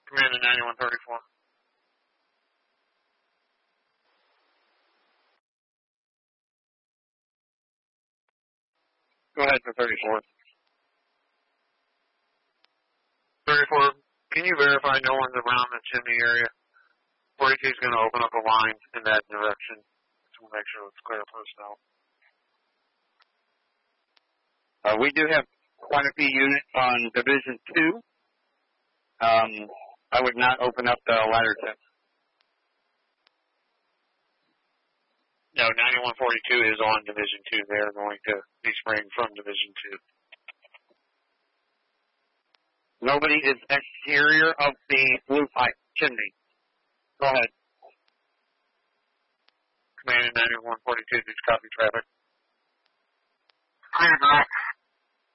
Command to 9134. Go ahead for 34. 34, can you verify no one's around the chimney area? 42 is going to open up a line in that direction to make sure it's clear personnel. We do have quite a few units on Division 2. I would not open up the ladder tent. No, 9142 is on Division 2. They're going to be spraying from Division 2. Nobody is exterior of the blue pipe chimney. Go ahead. Command 9142, did you copy traffic? Clear back.